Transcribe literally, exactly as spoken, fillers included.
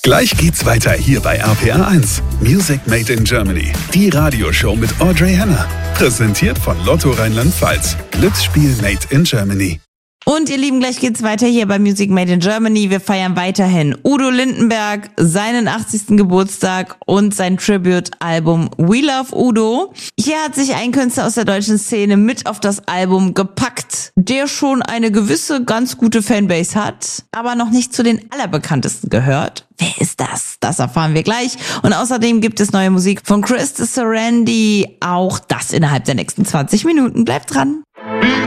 Gleich geht's weiter hier bei R P R eins. Music Made in Germany. Die Radioshow mit Audrey Henner. Präsentiert von Lotto Rheinland-Pfalz. Glücksspiel Made in Germany. Und ihr Lieben, gleich geht's weiter hier bei Music Made in Germany. Wir feiern weiterhin Udo Lindenberg, seinen achtzigsten Geburtstag und sein Tribute-Album We Love Udo. Hier hat sich ein Künstler aus der deutschen Szene mit auf das Album gepackt, der schon eine gewisse, ganz gute Fanbase hat, aber noch nicht zu den allerbekanntesten gehört. Wer ist das? Das erfahren wir gleich. Und außerdem gibt es neue Musik von Chris Sarandon. Auch das innerhalb der nächsten zwanzig Minuten. Bleibt dran.